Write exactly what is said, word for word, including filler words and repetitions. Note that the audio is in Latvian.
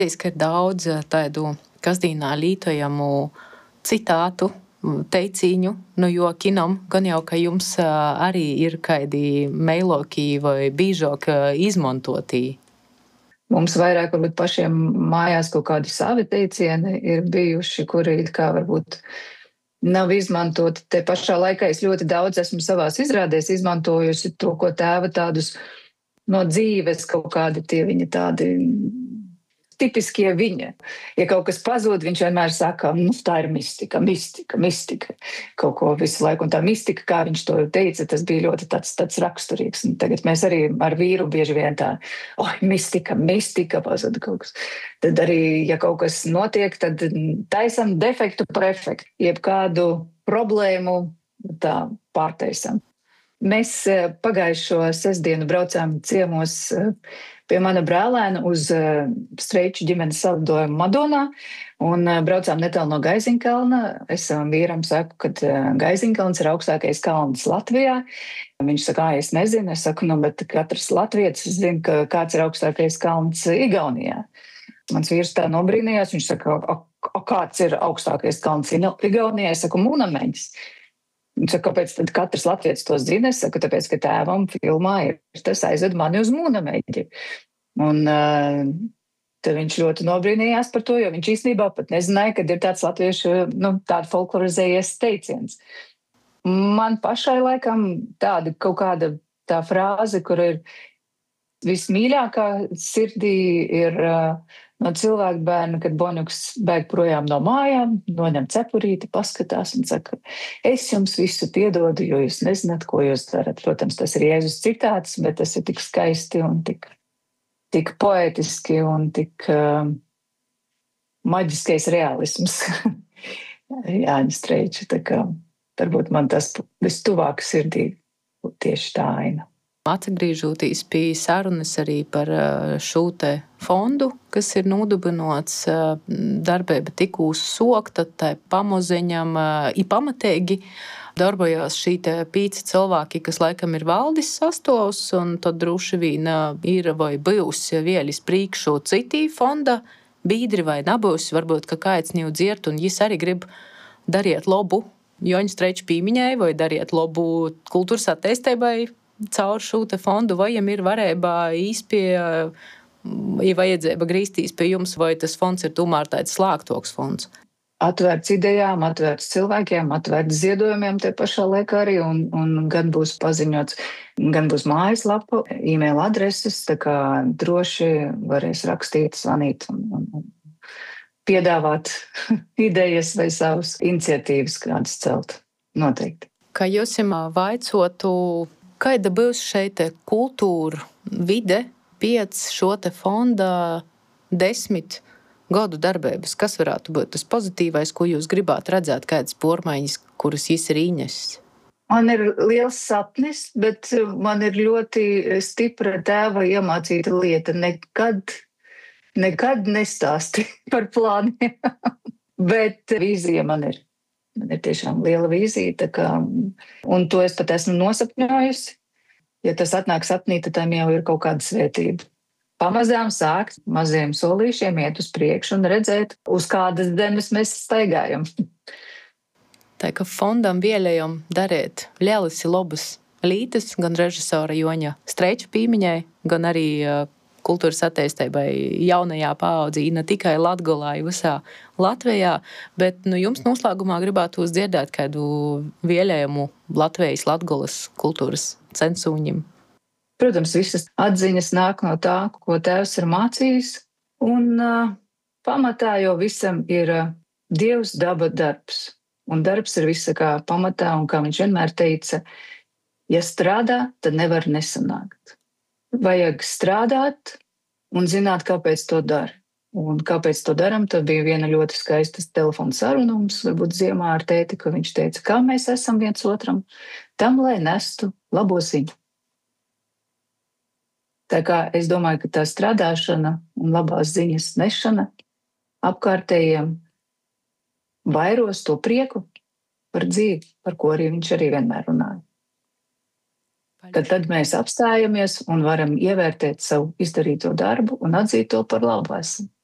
Ka ir daudz tādu kasdīnā lītojamu citātu, teicīņu no jokinam, gan jau, ka jums arī ir kādi meilokī vai bīžok izmantotī. Mums vairāk varbūt pašiem mājās kaut kādi savi teicieni ir bijuši, kuri kā varbūt nav izmantoti. Te pašā laikā es ļoti daudz esmu savās izrādēs izmantojusi to, ko tēva tādus no dzīves kaut kādi tie viņa tādi tipiskie viņa. Ja kaut kas pazūd, viņš vienmēr saka, nu tā ir mistika, mistika, mistika. Kaut ko visu laiku. Un tā mistika, kā viņš to teica, tas bija ļoti tāds, tāds raksturīgs. Un tagad mēs arī ar vīru bieži vien tā, oi, mistika, mistika pazuda kaut kas. Tad arī, ja kaut kas notiek, tad taisam defektu par efektu. Jeb kādu problēmu tā pārtaisam. Mēs pagājušo sestdienu braucām ciemos pie mana brālēna uz Streiču ģimenes salidojumu Madonā un braucām netālu no Gaiziņkalna. Es savam vīram saku, ka Gaiziņkalns ir augstākais kalns Latvijā. Viņš saka, ā, es nezinu. Es saku, nu, bet katrs latvietis zina, ka kāds ir augstākais kalns Igaunijā. Mans vīrs tā nobrīnījās. Viņš saka, a, kāds ir augstākais kalns Igaunijā? Es saku, Mūnameģis. Viņš saka, kāpēc tad katrs latvietis to zina? Es saku, tāpēc, ka tēvam filmā ir tas aizved mani uz Mūnameģi. Un uh, tad viņš ļoti nobrīnījās par to, jo viņš īstenībā pat nezināja, kad ir tāds latviešu, nu, tāda folklorizējies teiciens. Man pašai laikam tāda kaut kāda tā frāze, kur ir vismīļākā sirdī, ir uh, no cilvēka bērna, kad Boņuks bēg projām no mājām, noņem cepurīti, paskatās un saka, es jums visu piedodu, jo jūs nezināt, ko jūs darat. Protams, tas ir Jēzus citāts, bet tas ir tik skaisti un tik, tik poetiski un tik uh, maģiskais realisms. Jāņa Streiča, tā kā varbūt man tas vistuvāk sirdī tieši tā aina. Atgriežoties pie sarunas arī par šo te fondu, kas ir nodibināts darbība tikūs sokta, tai pamozeņam i pamatīgi darbojās šī te pīci cilvēki, kas laikam ir valdes sastovs, un tad droši vien ir vai bijusi vielis priekšu citī fonda bīdri vai nebūs, varbūt, ka kāds jau dzirt, un jis arī grib dariet labu Joņa Streiča pīmiņai, vai dariet labu kultūras attīstībai caur šo te fondu, vai jam ir varēba īspie, ja vajadzēba grīstīs pie jums, vai tas fonds ir tomēr tāds slēgtoks fonds? Atvērts idejām, atvērts cilvēkiem, atvērts ziedojumiem te pašā laikā arī, un, un gan būs paziņots, gan būs mājaslapa, e-mail adreses, tā kā droši varēs rakstīt, zvanīt un, un, un piedāvāt idejas vai savas iniciatīvas kādas celt. Noteikti. Kā jūs jums vaicotu, kāda būs šeit kultūra vide pēc šo te fonda desmit gadu darbības? Kas varētu būt tas pozitīvais, ko jūs gribētu redzēt, kādas pormaiņas, kuras jis ir īņesis? Man ir liels sapnis, bet man ir ļoti stipra tēva iemācīta lieta. Nekad, nekad nestāsti par plāniem, bet vīzija man ir. Man ir tiešām liela vīzija, tā kā, un to es pat esmu nosapņojusi. Ja tas atnāk sapnī, tad tam jau ir kaut kāda svētība. Pamazām sākt, maziem solīšiem iet uz priekšu un redzēt, uz kādas zemes mēs staigājam. Tā kā fondam vielējam darēt lielas labas lītas, gan režisora Joņa Streiča pīmiņai, gan arī kultūras attīstībai jaunajā paaudzī, ne tikai Latgolā, visā Latvijā, bet nu, jums noslēgumā gribētu dzirdēt kādu vielējumu Latvijas Latgolas kultūras censūņim. Protams, visas atziņas nāk no tā, ko tēvs ir mācījis, un uh, pamatā jau visam ir uh, Dievs, daba, darbs. Un darbs ir visa kā pamatā, un kā viņš vienmēr teica, ja strādā, tad nevar nesanākt. Vajag strādāt un zināt, kāpēc to dara. Un kāpēc to daram, tad bija viena ļoti skaista telefona saruna mums, varbūt ziemā ar tēti, ka viņš teica, kā mēs esam viens otram, tam, lai nestu labo ziņu. Tā kā es domāju, ka tā strādāšana un labās ziņas nešana apkārtējiem vairos to prieku par dzīvi, par ko arī viņš arī vienmēr runāja. Tad, tad mēs apstājamies un varam ievērtēt savu izdarīto darbu un atzīt to par labu esam.